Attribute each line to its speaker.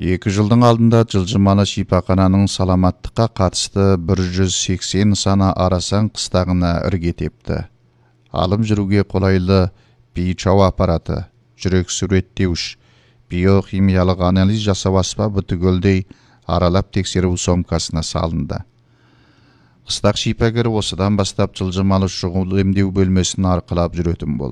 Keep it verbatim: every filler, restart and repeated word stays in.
Speaker 1: Екі жылдың алдында жылжымалы шипақананың саламаттыққа қатысты бір жүз сексен нысаны арасан қыстағына ірге тепті. Алып жүруге қолайлы бейчау аппараты, жүрек суреттеуіш, биохимиялық анализ жасау аспабы түгелдей аралап тексеру сомкасына салынды. Қыстақ шипагері осыдан бастап жылжымалы шұғыл емдеу бөлмесін арқылап жүретін болды.